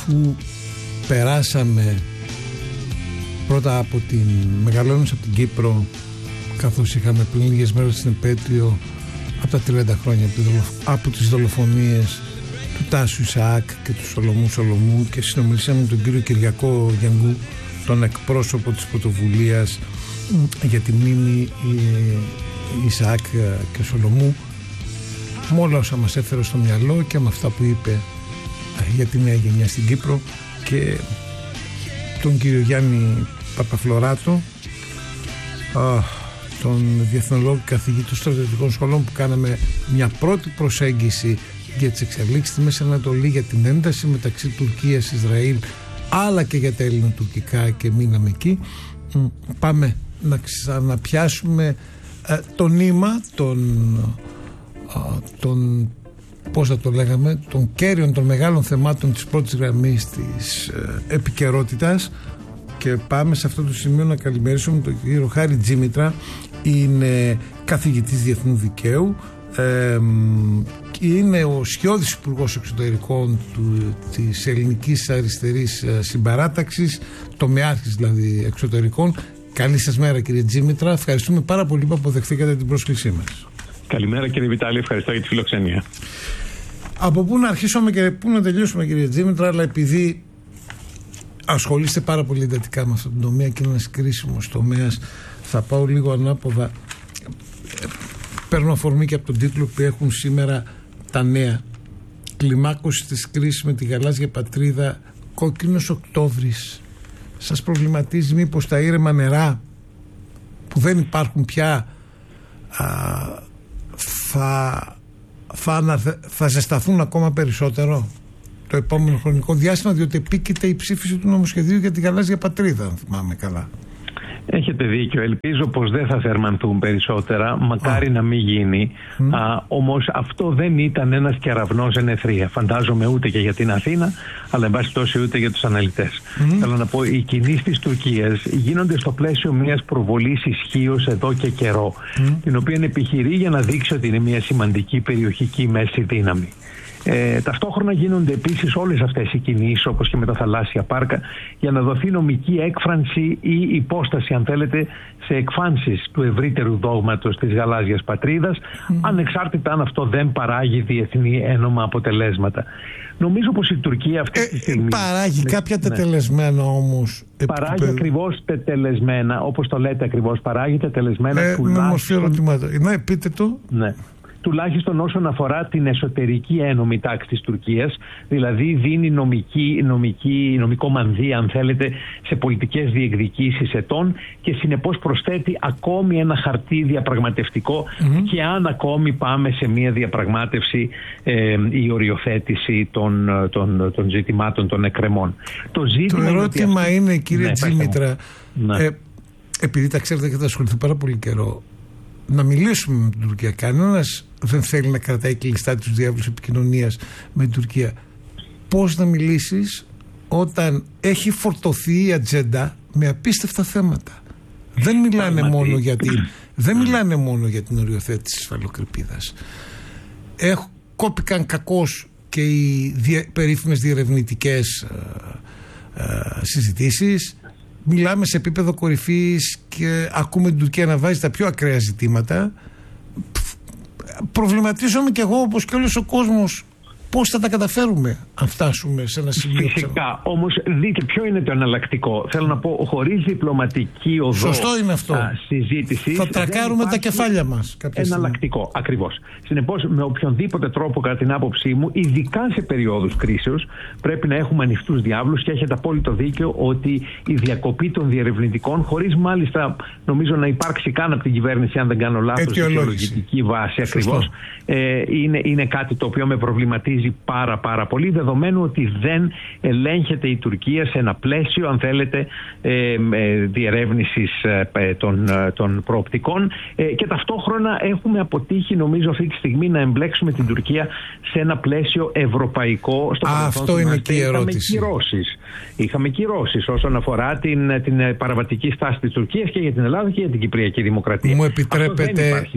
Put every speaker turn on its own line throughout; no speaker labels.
αφού περάσαμε πρώτα από μεγαλώνοντας από την Κύπρο, καθώς είχαμε πριν λίγες μέρες στην επέτειο από τα 30 χρόνια από τις δολοφονίες του Τάσου Ισαάκ και του Σολομού και συνομιλήσαμε με τον κύριο Κυριακό Γιανγκού, τον εκπρόσωπο της πρωτοβουλίας για τη μνήμη Ισαάκ και Σολομού, με όλα όσα μας έφερε στο μυαλό και με αυτά που είπε για τη νέα γενιά στην Κύπρο, και τον κύριο Γιάννη Παπαφλωράτο, τον διεθνολόγο καθηγητή των στρατιωτικών σχολών, που κάναμε μια πρώτη προσέγγιση για τις εξελίξεις στη Μέση Ανατολή, για την ένταση μεταξύ Τουρκίας, Ισραήλ, αλλά και για τα ελληνοτουρκικά, και μείναμε εκεί. Πάμε να ξαναπιάσουμε το νήμα των πώς θα το λέγαμε, των κέριων, των μεγάλων θεμάτων της πρώτης γραμμής της επικαιρότητας, και πάμε σε αυτό το σημείο να καλημερίσουμε τον κύριο Χάρη Τζίμητρα. Είναι καθηγητής διεθνού δικαίου, είναι ο σκιώδης υπουργός εξωτερικών της ελληνικής αριστερής συμπαράταξης, τομεάρχης δηλαδή εξωτερικών. Καλή σας μέρα, κύριε Τζίμητρα. Ευχαριστούμε πάρα πολύ που αποδεχθήκατε την πρόσκλησή μας.
Καλημέρα, κύριε Βιτάλη, ευχαριστώ για τη φιλοξενία.
Από πού να αρχίσουμε και πού να τελειώσουμε, κύριε Τζίμητρα, αλλά επειδή ασχολείστε πάρα πολύ εντατικά με αυτόν τον τομέα και είναι ένας κρίσιμος τομέας, θα πάω λίγο ανάποδα. Παίρνω αφορμή και από τον τίτλο που έχουν σήμερα τα νέα. Κλιμάκωση της κρίσης με τη γαλάζια πατρίδα, κόκκινος Οκτώβρης. Σας προβληματίζει μήπως τα ήρεμα νερά που δεν υπάρχουν πια θα ζεσταθούν ακόμα περισσότερο το επόμενο χρονικό διάστημα, διότι επίκειται η ψήφιση του νομοσχεδίου για τη γαλάζια πατρίδα, αν θυμάμαι καλά?
Έχετε δίκιο. Ελπίζω πως δεν θα θερμανθούν περισσότερα. Μακάρι να μην γίνει. Όμως αυτό δεν ήταν ένας κεραυνός εν αιθρία. Φαντάζομαι ούτε και για την Αθήνα, αλλά εν πάση τόσο ούτε για τους αναλυτές. Θέλω να πω, οι κινήσεις της Τουρκίας γίνονται στο πλαίσιο μιας προβολής ισχύως εδώ και καιρό, την οποία επιχειρεί για να δείξει ότι είναι μια σημαντική περιοχική μέση δύναμη. Ταυτόχρονα γίνονται επίσης όλες αυτές οι κινήσεις, όπως και με τα θαλάσσια πάρκα, για να δοθεί νομική έκφρανση ή υπόσταση, αν θέλετε, σε εκφάνσεις του ευρύτερου δόγματος της γαλάζιας πατρίδας, ανεξάρτητα αν αυτό δεν παράγει διεθνή ένομα αποτελέσματα. Νομίζω πως η Τουρκία αυτή τη στιγμή
παράγει κάποια τετελεσμένα όμως.
Παράγει ακριβώς τετελεσμένα, όπως το λέτε ακριβώς, παράγει τετελεσμένα τουλάχιστον.
Ναι, πείτε το.
Ναι. Τουλάχιστον όσον αφορά την εσωτερική ένομη τάξη της Τουρκίας, δηλαδή δίνει νομικό μανδύ, αν θέλετε, σε πολιτικές διεκδικήσεις ετών, και συνεπώς προσθέτει ακόμη ένα χαρτί διαπραγματευτικό, και αν ακόμη πάμε σε μια διαπραγμάτευση η οριοθέτηση των ζητημάτων των εκκρεμών. Το
ερώτημα είναι, κύριε Τζίμητρα, επειδή τα ξέρετε και τα ασχοληθείτε πάρα πολύ καιρό, να μιλήσουμε με την Τουρκία. Κανένας δεν θέλει να κρατάει κλειστά τους διάβλους επικοινωνίας με την Τουρκία. Πώς να μιλήσεις όταν έχει φορτωθεί η ατζέντα με απίστευτα θέματα? Δεν μιλάνε μόνο για την οριοθέτηση της υφαλοκρηπίδας. Κόπηκαν κακώς και οι περίφημες διερευνητικές συζητήσεις. Μιλάμε σε επίπεδο κορυφής και ακούμε την Τουρκία να βάζει τα πιο ακραία ζητήματα. Προβληματίζομαι κι εγώ, όπως και όλος ο κόσμος, πώς θα τα καταφέρουμε αν φτάσουμε σε ένα σημείο.
Φυσικά, όμως δείτε ποιο είναι το εναλλακτικό. Θέλω να πω, χωρίς διπλωματική οδό.
Σωστό είναι αυτό.
Συζήτηση.
Θα τρακάρουμε τα κεφάλια μας.
Εναλλακτικό, ακριβώς. Συνεπώς, με οποιονδήποτε τρόπο, κατά την άποψή μου, ειδικά σε περιόδους κρίσεως, πρέπει να έχουμε ανοιχτούς διάβλους, και έχετε απόλυτο δίκιο ότι η διακοπή των διερευνητικών, χωρίς μάλιστα νομίζω να υπάρξει καν από την κυβέρνηση, αν δεν κάνω λάθος, αιτιολογητική βάση, ακριβώς, είναι κάτι το οποίο με προβληματίζει πάρα πολύ, δεδομένου ότι δεν ελέγχεται η Τουρκία σε ένα πλαίσιο, αν θέλετε, διερεύνησης των προοπτικών, και ταυτόχρονα έχουμε αποτύχει, νομίζω, αυτή τη στιγμή να εμπλέξουμε την Τουρκία σε ένα πλαίσιο ευρωπαϊκό.
Αυτό είναι και η ερώτηση.
Είχαμε κυρώσεις όσον αφορά την παραβατική στάση της Τουρκίας και για την Ελλάδα και για την Κυπριακή Δημοκρατία.
Μου επιτρέπετε,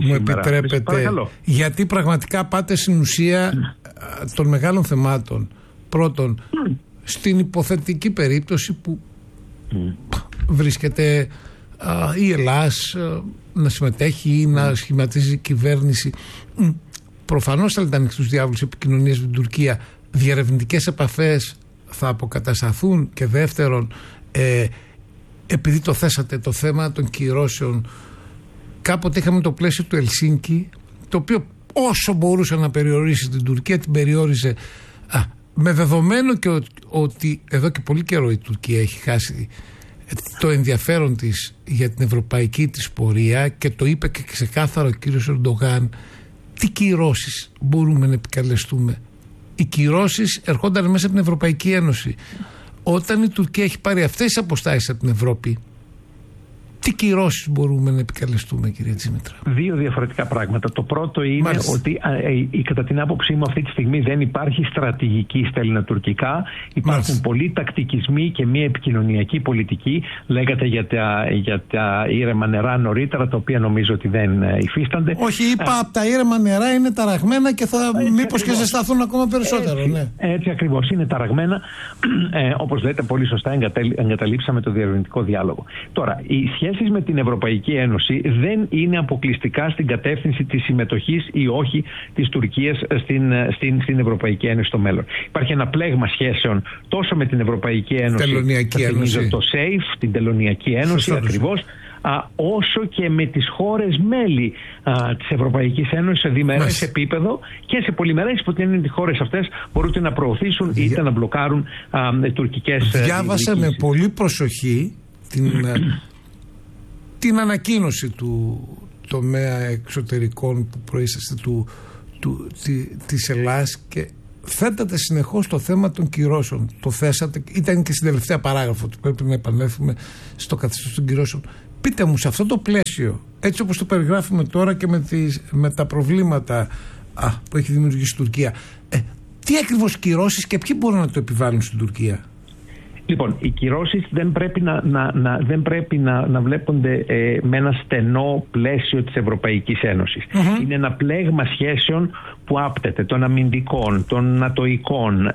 γιατί πραγματικά πάτε στην ουσία των μεγάλων θεμάτων. Πρώτον, στην υποθετική περίπτωση που βρίσκεται η Ελλάς να συμμετέχει ή να σχηματίζει κυβέρνηση, προφανώς θα ήταν στους διάβλους επικοινωνίας με την Τουρκία. Διερευνητικές επαφές θα αποκατασταθούν? Και δεύτερον, επειδή το θέσατε το θέμα των κυρώσεων, κάποτε είχαμε το πλαίσιο του Ελσίνκι, το οποίο όσο μπορούσε να περιορίσει την Τουρκία την περιόριζε, με δεδομένο και ότι εδώ και πολύ καιρό η Τουρκία έχει χάσει το ενδιαφέρον της για την ευρωπαϊκή της πορεία, και το είπε και ξεκάθαρα ο κύριος Ερντογάν. Τι κυρώσεις μπορούμε να επικαλεστούμε? Οι κυρώσεις ερχόνταν μέσα από την Ευρωπαϊκή Ένωση. Όταν η Τουρκία έχει πάρει αυτές τις αποστάσεις από την Ευρώπη, τι κυρώσεις μπορούμε να επικαλεστούμε, κύριε Τζίμητρα?
Δύο διαφορετικά πράγματα. Το πρώτο είναι ότι κατά την άποψή μου αυτή τη στιγμή δεν υπάρχει στρατηγική στα ελληνοτουρκικά. Υπάρχουν πολλοί τακτικισμοί και μια επικοινωνιακή πολιτική. Λέγατε για τα ήρεμα νερά νωρίτερα, τα οποία νομίζω ότι δεν υφίστανται.
Όχι, είπα από τα ήρεμα νερά είναι ταραγμένα και θα μήπως και ζεσταθούν ακόμα περισσότερο.
Έτσι ακριβώς, είναι ταραγμένα. Όπως λέτε πολύ σωστά, εγκαταλείψαμε το διερευνητικό διάλογο. Τώρα, οι σχέσεις με την Ευρωπαϊκή Ένωση δεν είναι αποκλειστικά στην κατεύθυνση της συμμετοχής ή όχι της Τουρκίας στην Ευρωπαϊκή Ένωση στο μέλλον. Υπάρχει ένα πλέγμα σχέσεων τόσο με την Ευρωπαϊκή Ένωση, το SAFE, την Τελωνιακή Ένωση ακριβώς, όσο και με τις χώρες μέλη της Ευρωπαϊκής Ένωσης σε διμερές επίπεδο και σε πολυμερές, που είναι οι χώρες αυτές μπορούν να προωθήσουν είτε να μπλοκάρουν τουρκικές.
Διάβασα με πολύ προσοχή την ανακοίνωση του τομέα εξωτερικών που προείσταστε της Ελλάδας, και θέτατε συνεχώς το θέμα των κυρώσεων. Το θέσατε, ήταν και στην τελευταία παράγραφο ότι πρέπει να επανέλθουμε στο καθεστώς των κυρώσεων. Πείτε μου, σε αυτό το πλαίσιο, έτσι όπως το περιγράφουμε τώρα και με τα προβλήματα που έχει δημιουργήσει η Τουρκία, τι ακριβώς κυρώσεις και ποιοι μπορούν να το επιβάλλουν στην Τουρκία?
Λοιπόν, οι κυρώσεις δεν πρέπει να βλέπονται με ένα στενό πλαίσιο της Ευρωπαϊκής Ένωσης. Είναι ένα πλέγμα σχέσεων που άπτεται των αμυντικών, των νατοικών,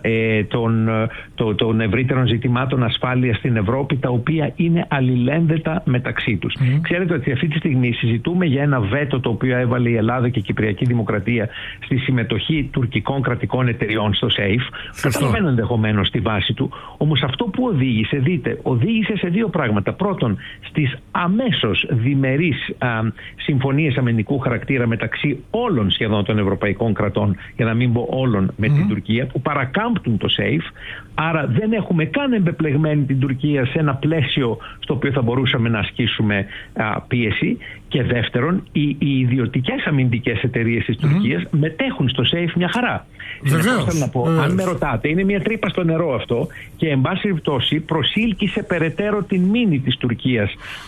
των ευρύτερων ζητημάτων ασφάλειας στην Ευρώπη, τα οποία είναι αλληλένδετα μεταξύ τους. Ξέρετε ότι αυτή τη στιγμή συζητούμε για ένα βέτο το οποίο έβαλε η Ελλάδα και η Κυπριακή Δημοκρατία στη συμμετοχή τουρκικών κρατικών εταιριών στο SAFE. Καταλαβαίνω ενδεχομένως τη βάση του, όμως αυτό που οδήγησε σε δύο πράγματα. Πρώτον, στις αμέσως διμερείς συμφωνίες αμυντικού χαρακτήρα μεταξύ όλων σχεδόν των ευρωπαϊκών κρατών, για να μην πω όλων, με την Τουρκία, που παρακάμπτουν το SAFE. Άρα δεν έχουμε καν εμπεπλεγμένη την Τουρκία σε ένα πλαίσιο στο οποίο θα μπορούσαμε να ασκήσουμε πίεση. Και δεύτερον, οι ιδιωτικές αμυντικές εταιρείες της Τουρκίας μετέχουν στο SAFE μια χαρά. Θέλω να πω, αν με ρωτάτε, είναι μια τρύπα στο νερό αυτό, και εν πάση περιπτώσει προσήλκησε περαιτέρω την μήνυ της Τουρκίας,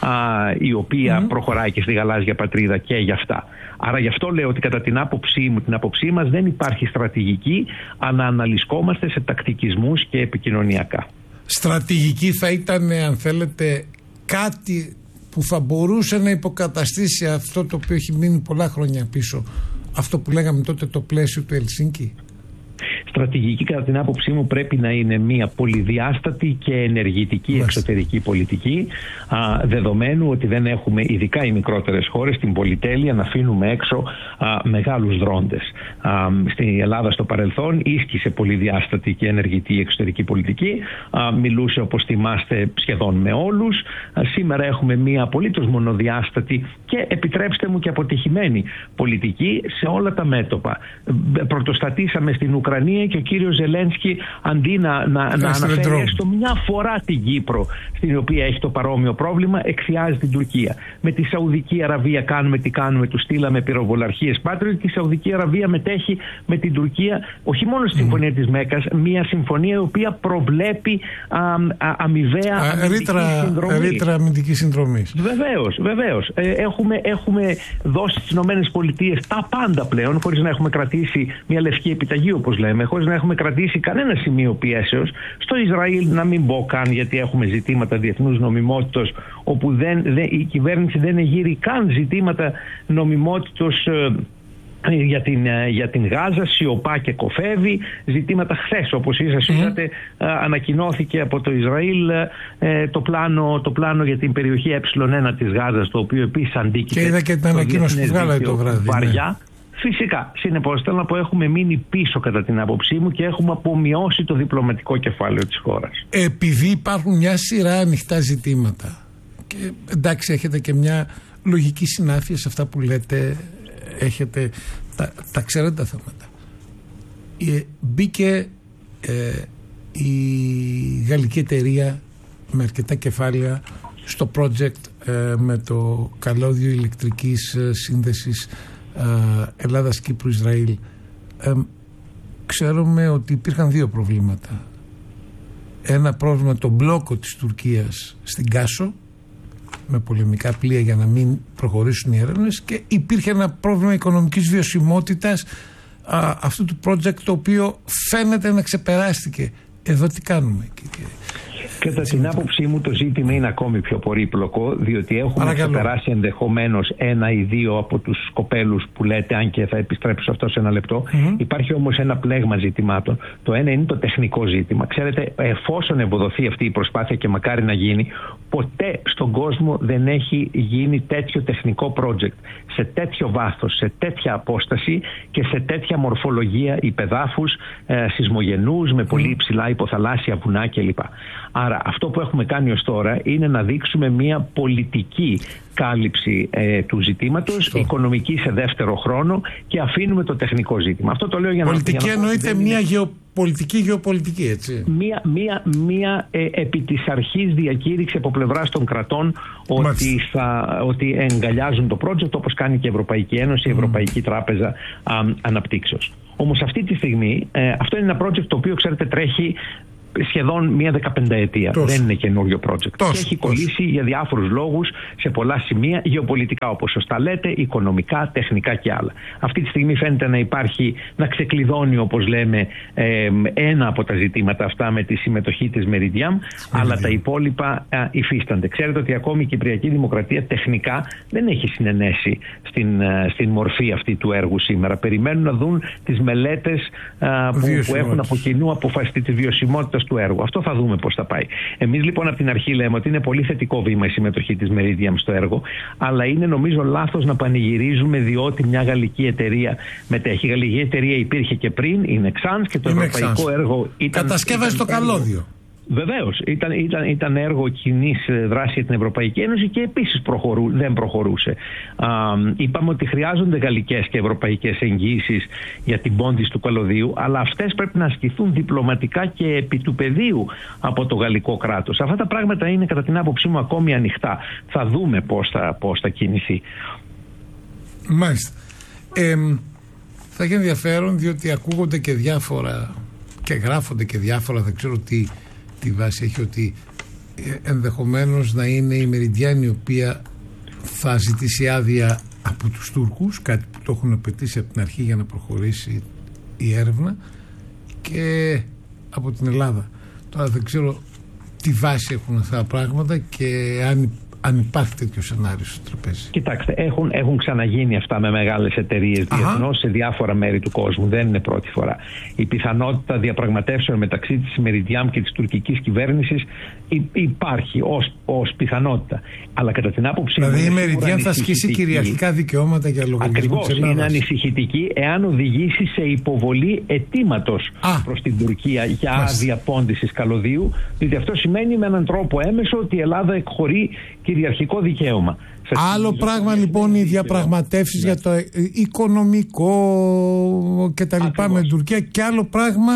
η οποία προχωράει και στη γαλάζια πατρίδα και για αυτά. Άρα γι' αυτό λέω ότι κατά την άποψή μας δεν υπάρχει στρατηγική, αλλά αναλυσκόμαστε σε τακτικισμούς και επικοινωνιακά.
Στρατηγική θα ήταν, αν θέλετε, κάτι που θα μπορούσε να υποκαταστήσει αυτό το οποίο έχει μείνει πολλά χρόνια πίσω, αυτό που λέγαμε τότε το πλαίσιο του Ελσίνκι?
Στρατηγική κατά την άποψή μου πρέπει να είναι μια πολυδιάστατη και ενεργητική εξωτερική πολιτική, δεδομένου ότι δεν έχουμε, ειδικά οι μικρότερες χώρες, την πολυτέλεια να αφήνουμε έξω μεγάλους δρόντες. Στην Ελλάδα στο παρελθόν ίσχυσε πολυδιάστατη και ενεργητική εξωτερική πολιτική, μιλούσε, όπως θυμάστε, σχεδόν με όλους. Σήμερα έχουμε μια απολύτως μονοδιάστατη και, επιτρέψτε μου, και αποτυχημένη πολιτική σε όλα τα μέτωπα. Πρωτοστατήσαμε στην Ουκρανία και ο κύριος Ζελένσκι, αντί να αναφέρει έστω μια φορά την Κύπρο, στην οποία έχει το παρόμοιο πρόβλημα, εκθιάζει την Τουρκία. Με τη Σαουδική Αραβία κάνουμε τι κάνουμε, του στείλαμε πυροβολαρχίες Patriot, και η Σαουδική Αραβία μετέχει με την Τουρκία, όχι μόνο στη Συμφωνία της Μέκας, μια συμφωνία η οποία προβλέπει αμοιβαία
αμυντική συνδρομή.
Βεβαίως. Έχουμε δώσει στις ΗΠΑ τα πάντα πλέον, χωρίς να έχουμε κρατήσει μια λευκή επιταγή, όπως λέμε, χωρίς να έχουμε κρατήσει κανένα σημείο πιέσεως. Στο Ισραήλ να μην πω καν, γιατί έχουμε ζητήματα διεθνούς νομιμότητος, όπου η κυβέρνηση δεν εγείρει καν ζητήματα νομιμότητος για την Γάζα, σιωπά και κοφεύει. Ζητήματα χθες, όπως είδατε, ανακοινώθηκε από το Ισραήλ το πλάνο για την περιοχή Ε1 της Γάζας, το οποίο επίσης αντίκειται.
Και είδα και την ανακοίνωση που βγάλατε το βράδυ.
Βαριά. Φυσικά, συνεπώς θέλω να πω, έχουμε μείνει πίσω κατά την άποψή μου και έχουμε απομειώσει το διπλωματικό κεφάλαιο της χώρας. Επειδή
υπάρχουν μια σειρά ανοιχτά ζητήματα και εντάξει, έχετε και μια λογική συνάφεια σε αυτά που λέτε, έχετε, τα ξέρετε τα θέματα. Μπήκε η γαλλική εταιρεία με αρκετά κεφάλαια στο project με το καλώδιο ηλεκτρικής σύνδεσης Ελλάδας, Κύπρου, Ισραήλ. Ξέρουμε ότι υπήρχαν δύο προβλήματα. Ένα πρόβλημα, το μπλόκο της Τουρκίας στην Κάσο με πολεμικά πλοία για να μην προχωρήσουν οι έρευνες, και υπήρχε ένα πρόβλημα οικονομικής βιωσιμότητας αυτού του project, το οποίο φαίνεται να ξεπεράστηκε. Εδώ τι κάνουμε, κύριε?
Κατά την άποψή μου το ζήτημα είναι ακόμη πιο πολύπλοκο, διότι έχουμε ξεπεράσει ενδεχομένως ένα ή δύο από τους κοπέλους που λέτε, αν και θα επιστρέψω σε αυτό σε ένα λεπτό. Υπάρχει όμως ένα πλέγμα ζητημάτων. Το ένα είναι το τεχνικό ζήτημα. Ξέρετε, εφόσον ευοδοθεί αυτή η προσπάθεια, και μακάρι να γίνει, ποτέ στον κόσμο δεν έχει γίνει τέτοιο τεχνικό project σε τέτοιο βάθος, σε τέτοια απόσταση και σε τέτοια μορφολογία υπεδάφους, σεισμογενούς, με πολύ υψηλά υποθαλάσσια βουνά κλπ. Άρα αυτό που έχουμε κάνει ως τώρα είναι να δείξουμε μια πολιτική κάλυψη του ζητήματος, οικονομική σε δεύτερο χρόνο, και αφήνουμε το τεχνικό ζήτημα. Αυτό το λέω για
πολιτική εννοείται μια γεωπολιτική, έτσι.
Μια επί της αρχής διακήρυξη από πλευράς των κρατών ότι εγκαλιάζουν το project, όπως κάνει και η Ευρωπαϊκή Ένωση, η Ευρωπαϊκή Τράπεζα Αναπτύξεως. Όμως αυτή τη στιγμή αυτό είναι ένα project το οποίο, ξέρετε, τρέχει σχεδόν μία 15ετία. Δεν είναι καινούριο project. Και έχει κολλήσει για διάφορους λόγους σε πολλά σημεία, γεωπολιτικά όπως σωστά λέτε, οικονομικά, τεχνικά και άλλα. Αυτή τη στιγμή φαίνεται να υπάρχει, να ξεκλειδώνει, όπως λέμε, ένα από τα ζητήματα αυτά με τη συμμετοχή της Meridiam, αλλά τα υπόλοιπα υφίστανται. Ξέρετε ότι ακόμη η Κυπριακή Δημοκρατία τεχνικά δεν έχει συνενέσει στην μορφή αυτή του έργου σήμερα. Περιμένουν να δουν τις μελέτες που έχουν από κοινού αποφασιστεί τη βιωσιμότητα του έργου. Αυτό θα δούμε πώς θα πάει. Εμείς λοιπόν από την αρχή λέμε ότι είναι πολύ θετικό βήμα η συμμετοχή της Meridiam στο έργο, αλλά είναι νομίζω λάθος να πανηγυρίζουμε διότι μια γαλλική εταιρεία μετέχει. Η γαλλική εταιρεία υπήρχε και πριν, η Nexans, και το ευρωπαϊκό έργο
κατασκεύασε το καλώδιο.
Βεβαίως, ήταν έργο κοινής δράσης για την Ευρωπαϊκή Ένωση και επίσης δεν προχωρούσε. Είπαμε ότι χρειάζονται γαλλικές και ευρωπαϊκές εγγύησεις για την πώντηση του καλωδίου, αλλά αυτές πρέπει να ασκηθούν διπλωματικά και επί του πεδίου από το γαλλικό κράτος. Αυτά τα πράγματα είναι κατά την άποψή μου ακόμη ανοιχτά. Θα δούμε πώς θα κινηθεί.
Μάλιστα. Θα έχει ενδιαφέρον, διότι ακούγονται και διάφορα και γράφονται και διάφορα, δεν ξέρω τι τη βάση έχει, ότι ενδεχομένως να είναι η Meridiam η οποία θα ζητήσει άδεια από τους Τούρκους, κάτι που το έχουν απαιτήσει από την αρχή για να προχωρήσει η έρευνα, και από την Ελλάδα. Τώρα δεν ξέρω τι βάση έχουν αυτά τα πράγματα και αν υπάρχει τέτοιο σενάριο στο τραπέζι.
Κοιτάξτε, έχουν ξαναγίνει αυτά με μεγάλες εταιρείες διεθνώς σε διάφορα μέρη του κόσμου. Δεν είναι πρώτη φορά. Η πιθανότητα διαπραγματεύσεων μεταξύ της Meridiam και της τουρκικής κυβέρνησης υπάρχει ως πιθανότητα. Αλλά κατά την άποψη.
Δηλαδή η Meridiam θα ασκήσει κυριαρχικά δικαιώματα για λογαριασμό της Ελλάδας.
Είναι ανησυχητική εάν οδηγήσει σε υποβολή αιτήματος προς την Τουρκία για άδεια πώντησης καλωδίου, διότι αυτό σημαίνει με έναν τρόπο έμεσο ότι η Ελλάδα εκχωρεί κυριαρχικό δικαίωμα.
Άλλο πράγμα λοιπόν οι διαπραγματεύσεις για το οικονομικό και τα λοιπά με την Τουρκία, και άλλο πράγμα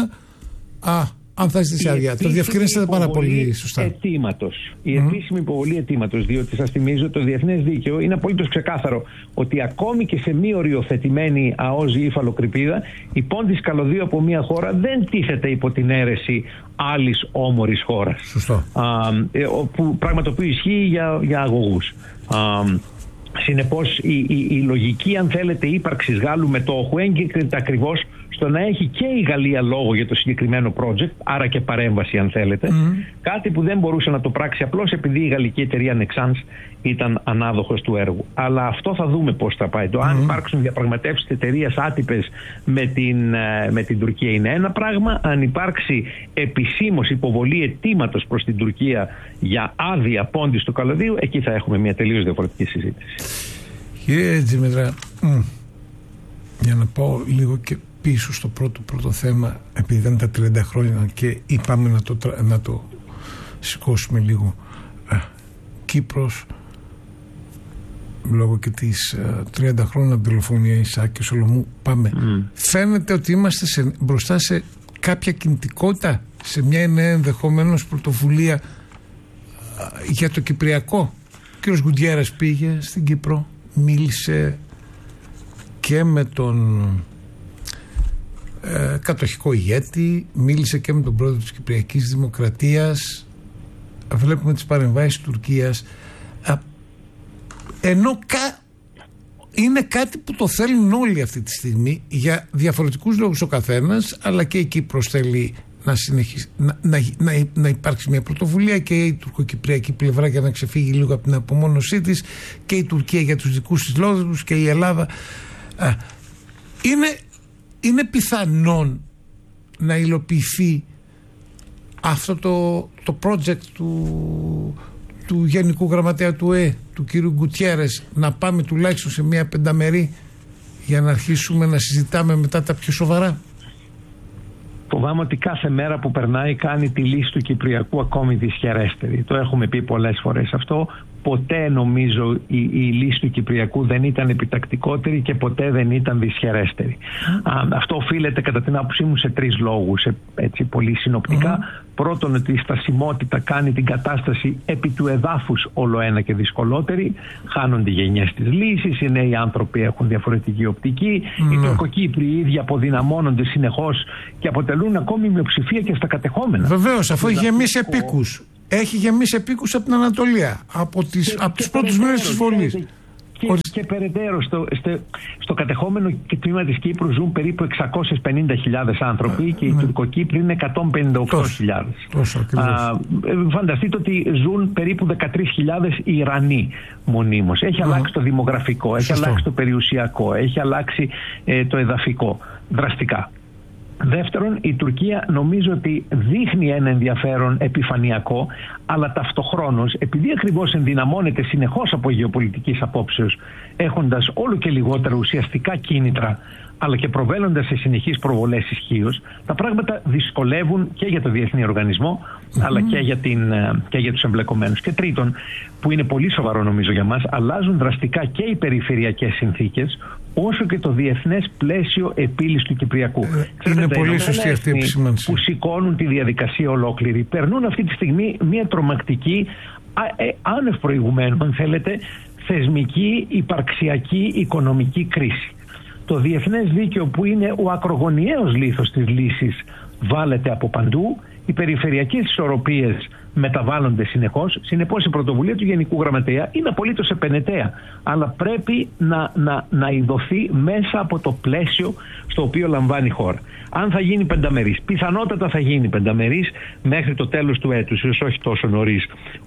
αν θα ζητήσει άδεια. Το διευκρινίσατε πάρα πολύ σωστά.
Η επίσημη υποβολή αιτήματος, διότι σας θυμίζω το διεθνές δίκαιο είναι απολύτως ξεκάθαρο ότι ακόμη και σε μη οριοθετημένη ΑΟΣ ή υφαλοκρηπίδα, η πώντηση καλωδίου από μια χώρα δεν τίθεται υπό την αίρεση άλλης όμορης χώρας.
Σωστό.
Πράγμα το οποίο ισχύει για αγωγούς. Συνεπώς η λογική, αν θέλετε, ύπαρξης Γάλλου μετόχου έγκυται ακριβώς στο να έχει και η Γαλλία λόγο για το συγκεκριμένο project, άρα και παρέμβαση αν θέλετε, κάτι που δεν μπορούσε να το πράξει απλώς επειδή η γαλλική εταιρεία Nexans ήταν ανάδοχος του έργου. Αλλά αυτό θα δούμε πώς θα πάει. Το αν υπάρξουν διαπραγματεύσεις της εταιρείας άτυπες με την Τουρκία είναι ένα πράγμα. Αν υπάρξει επισήμως υποβολή αιτήματος προς την Τουρκία για άδεια πόντης του καλωδίου, εκεί θα έχουμε μια τελείως διαφορετική συζήτηση.
Κύριε Τζιμέτρα, για να πάω λίγο και πίσω στο πρώτο θέμα, επειδή ήταν τα 30 χρόνια και είπαμε να το σηκώσουμε λίγο. Κύπρος, λόγω και της 30 χρόνια δολοφονία Ισαάκ και Σολομού, πάμε. Φαίνεται ότι είμαστε μπροστά σε κάποια κινητικότητα, σε μια νέα ενδεχομένως πρωτοβουλία για το Κυπριακό. Ο κ. Γκουτιέρες πήγε στην Κύπρο, μίλησε και με τον κατοχικό ηγέτη, μίλησε και με τον πρόεδρο της Κυπριακής Δημοκρατίας. Βλέπουμε τις παρεμβάσεις της Τουρκίας, ενώ είναι κάτι που το θέλουν όλοι αυτή τη στιγμή για διαφορετικούς λόγους ο καθένας, αλλά και η Κύπρος θέλει να υπάρξει μια πρωτοβουλία και η τουρκοκυπριακή πλευρά για να ξεφύγει λίγο από την απομόνωσή της και η Τουρκία για τους δικούς της λόγους και η Ελλάδα. Είναι πιθανόν να υλοποιηθεί αυτό το project του Γενικού Γραμματέα του ΕΕ, του κύριου Γκουτιέρες, να πάμε τουλάχιστον σε μια πενταμερή για να αρχίσουμε να συζητάμε μετά τα πιο σοβαρά?
Φοβάμαι ότι κάθε μέρα που περνάει κάνει τη λύση του Κυπριακού ακόμη δυσχερέστερη. Το έχουμε πει πολλές φορές αυτό. Ποτέ νομίζω η λύση του Κυπριακού δεν ήταν επιτακτικότερη και ποτέ δεν ήταν δυσχερέστερη. Αυτό οφείλεται κατά την άποψή μου σε 3 λόγους, έτσι πολύ συνοπτικά. Πρώτον, ότι η στασιμότητα κάνει την κατάσταση επί του εδάφους όλο ένα και δυσκολότερη. Χάνονται οι γενιές της λύσης, οι νέοι άνθρωποι έχουν διαφορετική οπτική. Οι Τουρκοκύπροι οι ίδιοι αποδυναμώνονται συνεχώς και αποτελούν ακόμη μειοψηφία και στα κατεχόμενα.
Βεβαίως, αφού έχει γεμίσει επίκους. Έχει γεμίσει επίκους από την Ανατολία, από τους πρώτους μέρες της βολής.
Και περαιτέρω στο κατεχόμενο τμήμα της Κύπρου ζουν περίπου 650.000 άνθρωποι και οι Τουρκοκύπροι είναι 158.000. Φανταστείτε ότι ζουν περίπου 13.000 Ιρανοί μονίμως. Έχει αλλάξει το δημογραφικό, έχει αλλάξει το περιουσιακό, έχει αλλάξει το εδαφικό δραστικά. Δεύτερον, η Τουρκία νομίζω ότι δείχνει ένα ενδιαφέρον επιφανειακό, αλλά ταυτοχρόνως, επειδή ακριβώς ενδυναμώνεται συνεχώς από γεωπολιτικής απόψεως, έχοντας όλο και λιγότερα ουσιαστικά κίνητρα, αλλά και προβάλλοντας σε συνεχείς προβολές ισχύως, τα πράγματα δυσκολεύουν και για το διεθνή οργανισμό, αλλά και για τους εμπλεκομένους. Και τρίτον, που είναι πολύ σοβαρό νομίζω για μας, αλλάζουν δραστικά και οι περιφερειακές συνθήκες, όσο και το διεθνές πλαίσιο επίλυσης του Κυπριακού.
Είναι πολύ σωστή αυτή η επισήμανση.
Που σηκώνουν τη διαδικασία ολόκληρη. Περνούν αυτή τη στιγμή μια τρομακτική, άνευ προηγουμένου αν θέλετε, θεσμική, υπαρξιακή, οικονομική κρίση. Το διεθνές δίκαιο, που είναι ο ακρογωνιαίος λίθος της λύσης, βάλεται από παντού. Οι περιφερειακές ισορροπίες μεταβάλλονται συνεχώς. Συνεπώς η πρωτοβουλία του Γενικού Γραμματέα είναι απολύτως επενεταία, αλλά πρέπει να ειδωθεί μέσα από το πλαίσιο στο οποίο λαμβάνει η χώρα. Αν θα γίνει πενταμερής, πιθανότατα θα γίνει πενταμερής μέχρι το τέλος του έτους, ίσως όχι τόσο νωρίς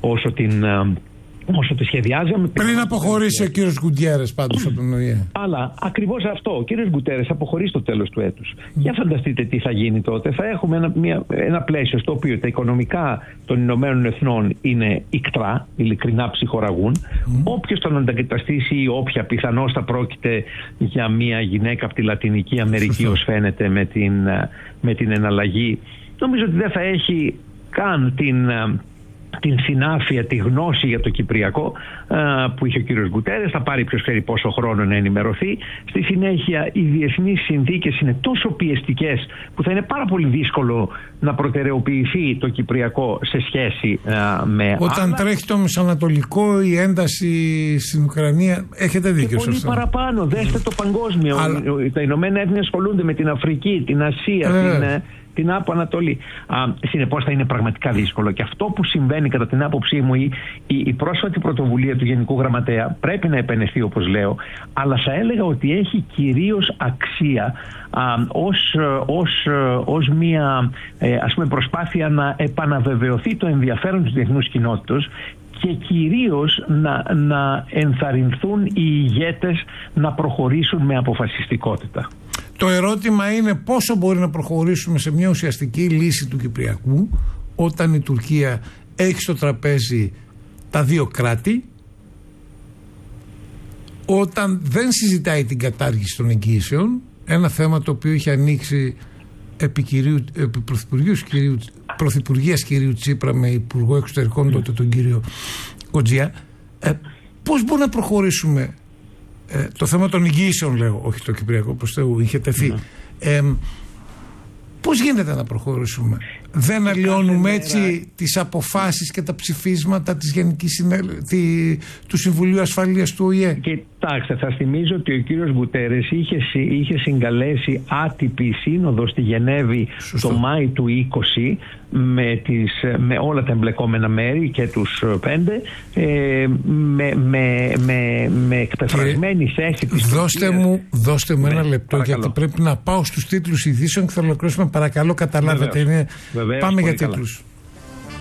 όσο τη σχεδιάζαμε.
Πριν αποχωρήσει ο κύριος Γκουτιέρες πάντως από τον ΟΗΕ.
Αλλά ακριβώς αυτό, ο κύριος Γκουτιέρες αποχωρεί στο τέλος του έτους. Για φανταστείτε τι θα γίνει τότε. Θα έχουμε ένα πλαίσιο στο οποίο τα οικονομικά των Ηνωμένων Εθνών είναι ικτρά, ειλικρινά ψυχοραγούν. Όποιος τον αντικαταστήσει ή όποια, πιθανώς θα πρόκειται για μια γυναίκα από τη Λατινική Αμερική, ως φαίνεται με την εναλλαγή. Νομίζω ότι δεν θα έχει καν την συνάφεια, τη γνώση για το Κυπριακό που είχε ο κύριος Γκουτιέρες. Θα πάρει ποιος ξέρει πόσο χρόνο να ενημερωθεί. Στη συνέχεια οι διεθνείς συνθήκες είναι τόσο πιεστικές που θα είναι πάρα πολύ δύσκολο να προτεραιοποιηθεί το Κυπριακό σε σχέση με
όταν άλλα. Τρέχει το μεσανατολικό, η ένταση στην Ουκρανία, έχετε δίκιο.
Και πολύ παραπάνω, δέστε το παγκόσμιο. Τα Ηνωμένα Έθνη ασχολούνται με την Αφρική, την Ασία, την Άπο Ανατολή. Συνεπώς θα είναι πραγματικά δύσκολο. Και αυτό που συμβαίνει κατά την άποψή μου, η πρόσφατη πρωτοβουλία του Γενικού Γραμματέα πρέπει να επενεθεί, όπως λέω, αλλά θα έλεγα ότι έχει κυρίως αξία ως μια ας πούμε προσπάθεια να επαναβεβαιωθεί το ενδιαφέρον της διεθνούς κοινότητας και κυρίως να ενθαρρυνθούν οι ηγέτες να προχωρήσουν με αποφασιστικότητα.
Το ερώτημα είναι πόσο μπορεί να προχωρήσουμε σε μια ουσιαστική λύση του Κυπριακού όταν η Τουρκία έχει στο τραπέζι τα δύο κράτη, όταν δεν συζητάει την κατάργηση των εγγύσεων, ένα θέμα το οποίο είχε ανοίξει επί πρωθυπουργίας κυρίου Τσίπρα με υπουργό εξωτερικών τότε τον κύριο Κοτζιά. Πώς μπορούμε να προχωρήσουμε το θέμα των εγγύσεων, λέω, όχι το Κυπριακό, προς Θεού, είχε τεθεί. Πώς γίνεται να προχωρήσουμε? Δεν αλλοιώνουμε έτσι τις αποφάσεις και τα ψηφίσματα της του Συμβουλίου Ασφαλείας του ΟΗΕ?
Κοιτάξτε, θα θυμίζω ότι ο κύριος Γκουτέρες είχε συγκαλέσει άτυπη σύνοδο στη Γενέβη το Μάη του 20 με όλα τα εμπλεκόμενα μέρη και τους 5 με εκπεφρασμένη θέση της
Δώστε μου ένα λεπτό, γιατί πρέπει να πάω στους τίτλους ειδήσεων και θα ολοκληρώσουμε, παρακαλώ, καταλάβετε. Πάμε για τίτλους.